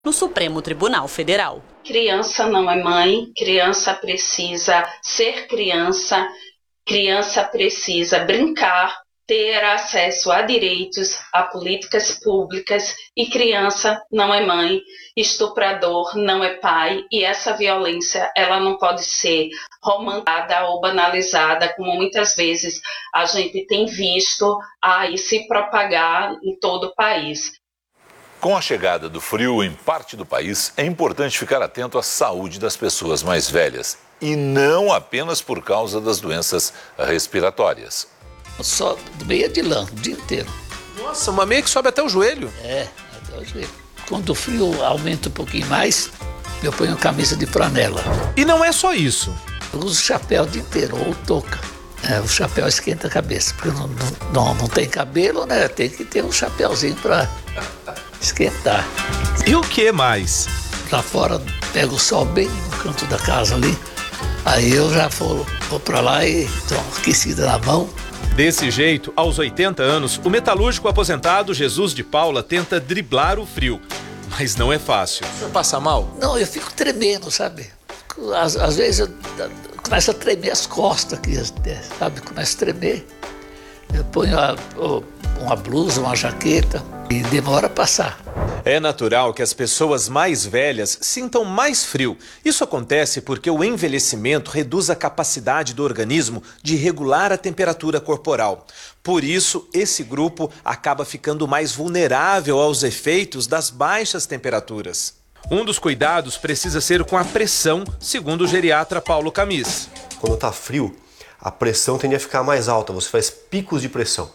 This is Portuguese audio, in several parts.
no Supremo Tribunal Federal. Criança não é mãe, criança precisa ser criança, criança precisa brincar, ter acesso a direitos, a políticas públicas, e criança não é mãe, estuprador não é pai, e essa violência ela não pode ser romantizada ou banalizada, como muitas vezes a gente tem visto aí se propagar em todo o país. Com a chegada do frio em parte do país, é importante ficar atento à saúde das pessoas mais velhas, e não apenas por causa das doenças respiratórias. Só meia de lã o dia inteiro. Nossa, uma meia que sobe até o joelho. É, até o joelho. Quando o frio aumenta um pouquinho mais, eu ponho camisa de flanela. E não é só isso. Eu uso chapéu o dia inteiro, ou touca. O chapéu esquenta a cabeça, porque não tem cabelo, né? Tem que ter um chapéuzinho para esquentar. E o que mais? Lá fora, pego o sol bem no canto da casa ali. Aí eu já vou para lá e dou uma aquecida na mão. Desse jeito, aos 80 anos, o metalúrgico aposentado Jesus de Paula tenta driblar o frio. Mas não é fácil. O senhor passa mal? Não, eu fico tremendo, sabe? Às vezes eu começo a tremer as costas aqui, sabe? Começo a tremer. Eu ponho uma blusa, uma jaqueta e demora a passar. É natural que as pessoas mais velhas sintam mais frio. Isso acontece porque o envelhecimento reduz a capacidade do organismo de regular a temperatura corporal. Por isso, esse grupo acaba ficando mais vulnerável aos efeitos das baixas temperaturas. Um dos cuidados precisa ser com a pressão, segundo o geriatra Paulo Camis. Quando está frio, a pressão tende a ficar mais alta, você faz picos de pressão.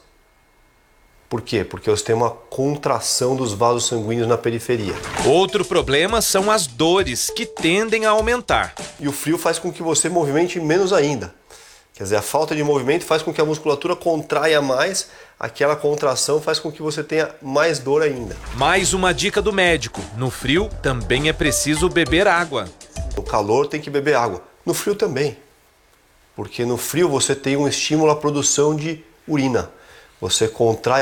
Por quê? Porque você tem uma contração dos vasos sanguíneos na periferia. Outro problema são as dores, que tendem a aumentar. E o frio faz com que você movimente menos ainda. Quer dizer, a falta de movimento faz com que a musculatura contraia mais, aquela contração faz com que você tenha mais dor ainda. Mais uma dica do médico: no frio também é preciso beber água. No calor tem que beber água, no frio também. Porque no frio você tem um estímulo à produção de urina. Você contrai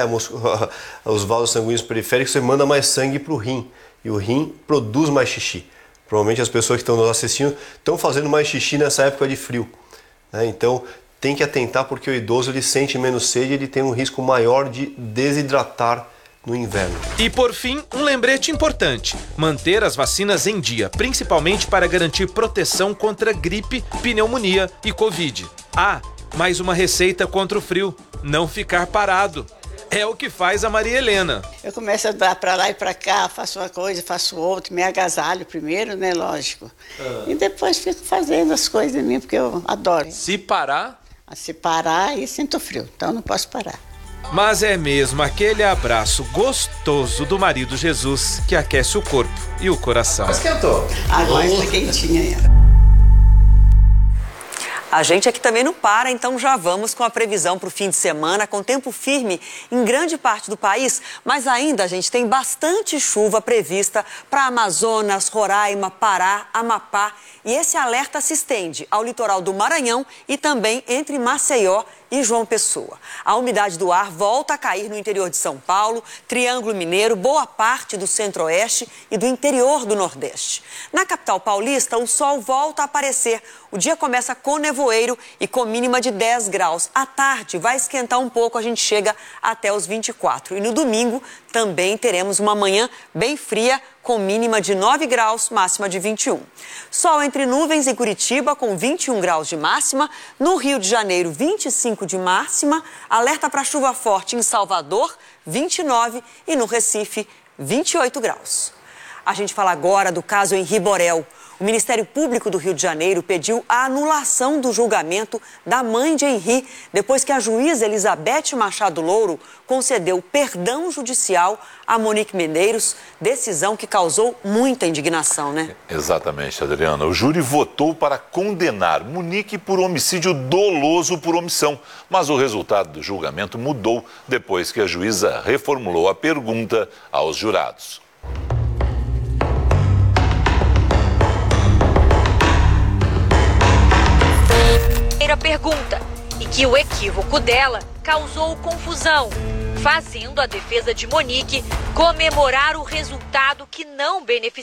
os vasos sanguíneos periféricos, você manda mais sangue para o rim. E o rim produz mais xixi. Provavelmente as pessoas que estão nos assistindo estão fazendo mais xixi nessa época de frio. Então tem que atentar, porque o idoso ele sente menos sede, ele tem um risco maior de desidratar no inverno. E por fim, um lembrete importante: manter as vacinas em dia, principalmente para garantir proteção contra gripe, pneumonia e Covid. Mais uma receita contra o frio: não ficar parado. É o que faz a Maria Helena. Eu começo a andar para lá e para cá, faço uma coisa, faço outra, me agasalho primeiro, né, lógico. E depois fico fazendo as coisas de mim, porque eu adoro. Se parar? Se parar, e sinto frio, então não posso parar. Mas é mesmo aquele abraço gostoso do marido Jesus que aquece o corpo e o coração. Mas esquentou. Agora está quentinha. A gente aqui também não para, então já vamos com a previsão para o fim de semana, com tempo firme em grande parte do país, mas ainda a gente tem bastante chuva prevista para Amazonas, Roraima, Pará, Amapá, e esse alerta se estende ao litoral do Maranhão e também entre Maceió e João Pessoa. A umidade do ar volta a cair no interior de São Paulo, Triângulo Mineiro, boa parte do Centro-Oeste e do interior do Nordeste. Na capital paulista, o sol volta a aparecer. O dia começa com nevoeiro e com mínima de 10 graus. À tarde vai esquentar um pouco, a gente chega até os 24. E no domingo também teremos uma manhã bem fria, com mínima de 9 graus, máxima de 21. Sol entre nuvens em Curitiba, com 21 graus de máxima. No Rio de Janeiro, 25 de máxima. Alerta para chuva forte em Salvador, 29. E no Recife, 28 graus. A gente fala agora do caso Henri Borel. O Ministério Público do Rio de Janeiro pediu a anulação do julgamento da mãe de Henri, depois que a juíza Elizabeth Machado Louro concedeu perdão judicial a Monique Medeiros, decisão que causou muita indignação, né? Exatamente, Adriana. O júri votou para condenar Monique por homicídio doloso por omissão, mas o resultado do julgamento mudou depois que a juíza reformulou a pergunta aos jurados. Pergunta, e que o equívoco dela causou confusão. fazendo a defesa de Monique comemorar o resultado que não beneficiou